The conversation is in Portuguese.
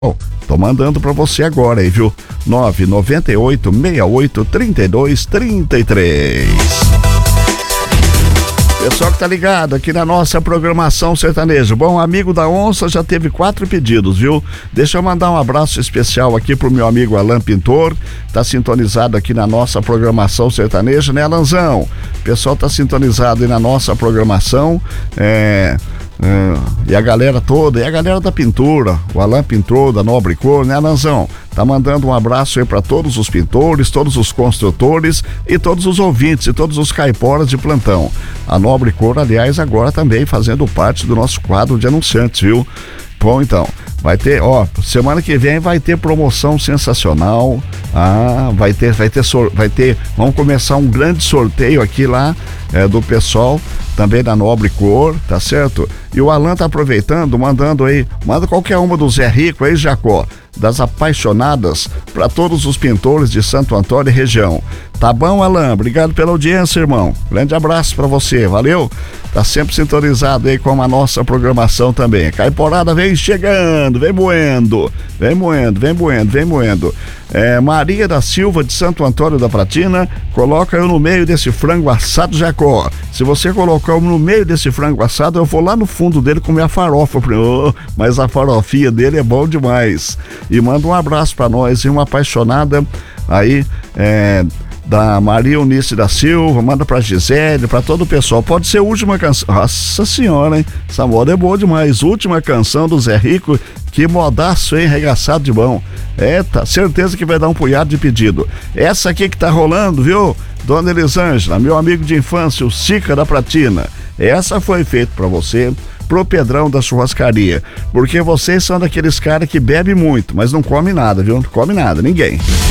Bom, tô mandando pra você agora aí, viu? 998683233. Pessoal que tá ligado aqui na nossa programação sertaneja. Bom, amigo da onça já teve 4 pedidos, viu? Deixa eu mandar um abraço especial aqui pro meu amigo Alan Pintor, tá sintonizado aqui na nossa programação sertaneja, né, Alanzão? O pessoal tá sintonizado aí na nossa programação, e a galera toda, e a galera da pintura, o Alan Pintor da Nobre Cor, né, Alanzão? Tá mandando um abraço aí para todos os pintores, todos os construtores e todos os ouvintes e todos os caiporas de plantão. A Nobre Cor, aliás, agora também fazendo parte do nosso quadro de anunciantes, viu? Bom, então, vai ter, semana que vem vai ter promoção sensacional. Vamos começar um grande sorteio aqui lá do pessoal também da Nobre Cor, tá certo? E o Alan tá aproveitando, manda qualquer uma do Zé Rico aí, Jacó, das apaixonadas, para todos os pintores de Santo Antônio e região. Tá bom, Alan? Obrigado pela audiência, irmão. Grande abraço para você, valeu? Tá sempre sintonizado aí com a nossa programação também. Caiporada vem chegando, vem moendo. Maria da Silva de Santo Antônio da Pratina, coloca eu no meio desse frango assado, Jacó. Se você colocar eu no meio desse frango assado, eu vou lá no fundo dele comer a farofa. Mas a farofinha dele é bom demais. E manda um abraço pra nós, e uma apaixonada aí, da Maria Eunice da Silva, manda pra Gisele, pra todo o pessoal. Pode ser a última canção. Nossa senhora, hein? Essa moda é boa demais. Última canção do Zé Rico. Que modaço, hein? Regaçado de bom. Tá certeza que vai dar um punhado de pedido. Essa aqui que tá rolando, viu? Dona Elisângela, meu amigo de infância, o Sica da Pratina. Essa foi feita pra você, pro Pedrão da churrascaria. Porque vocês são daqueles caras que bebem muito, mas não come nada, viu? Não come nada, ninguém.